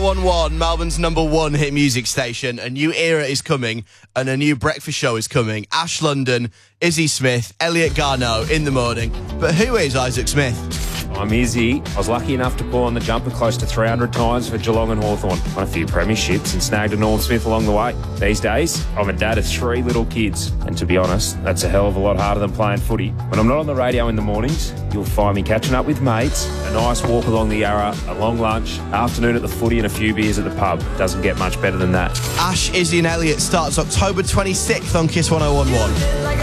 1011, Melbourne's #1 hit music station. A new era is coming and a new breakfast show is coming. Ash London, Izzy Smith, Elliot Garneau in the morning. But who is Isaac Smith? I'm Izzy. I was lucky enough to pull on the jumper close to 300 times for Geelong and Hawthorn. Won a few premierships and snagged a Norm Smith along the way. These days, I'm a dad of 3 little kids. And to be honest, that's a hell of a lot harder than playing footy. When I'm not on the radio in the mornings, you'll find me catching up with mates, a nice walk along the Yarra, a long lunch, afternoon at the footy and a few beers at the pub. Doesn't get much better than that. Ash, Izzy and Elliot starts October 26th on Kiss 1011.